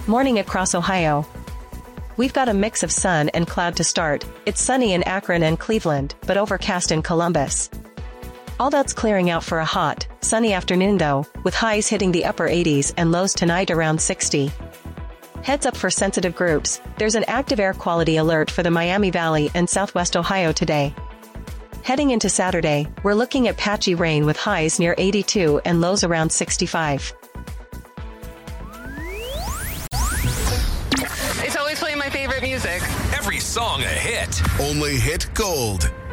Morning across Ohio. We've got a mix of sun and cloud to start. It's sunny in Akron and Cleveland, but overcast in Columbus. All that's clearing out for a hot, sunny afternoon though, with highs hitting the upper 80s and lows tonight around 60. Heads up for sensitive groups, there's an active air quality alert for the Miami Valley and Southwest Ohio today. Heading into Saturday, we're looking at patchy rain with highs near 82 and lows around 65. It's always playing my favorite music. Every song a hit. Only hit gold.